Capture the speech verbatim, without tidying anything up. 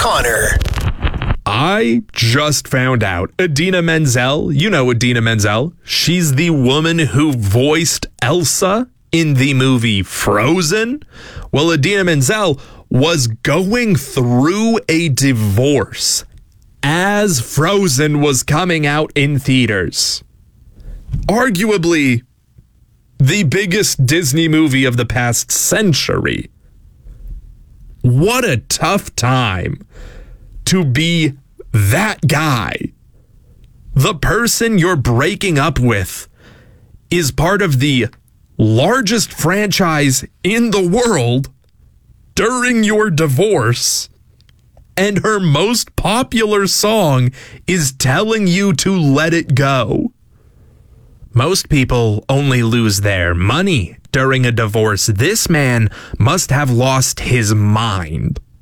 Connor. I just found out Idina Menzel, you know Idina Menzel, she's the woman who voiced Elsa in the movie Frozen. Well, Idina Menzel was going through a divorce as Frozen was coming out in theaters. Arguably the biggest Disney movie of the past century. What a tough time to be that guy. The person you're breaking up with is part of the largest franchise in the world during your divorce, and her most popular song is telling you to let it go. Most people only lose their money during a divorce. This man must have lost his mind.